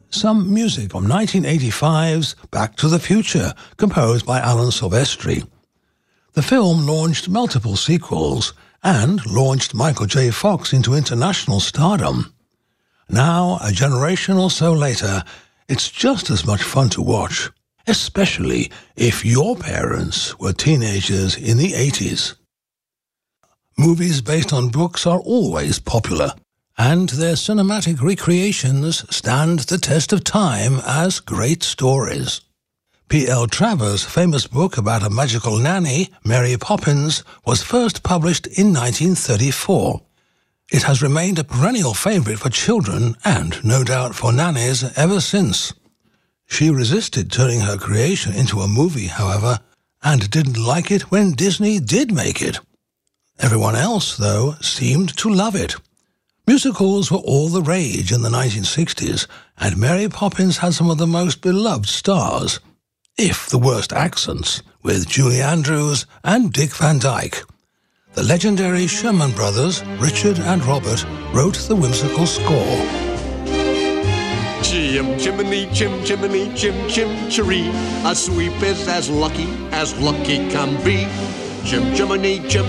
Some music from 1985's Back to the Future, composed by Alan Silvestri. The film launched multiple sequels and launched Michael J. Fox into international stardom. Now, a generation or so later, it's just as much fun to watch, especially if your parents were teenagers in the 80s. Movies based on books are always popular, and their cinematic recreations stand the test of time as great stories. P.L. Travers' famous book about a magical nanny, Mary Poppins, was first published in 1934. It has remained a perennial favorite for children and, no doubt, for nannies ever since. She resisted turning her creation into a movie, however, and didn't like it when Disney did make it. Everyone else, though, seemed to love it. Musicals were all the rage in the 1960s, and Mary Poppins had some of the most beloved stars, if the worst accents, with Julie Andrews and Dick Van Dyke. The legendary Sherman brothers, Richard and Robert, wrote the whimsical score. Chim chimney, chim chimney, chim chim chiree. A sweep is as lucky can be. Chim chimney, chim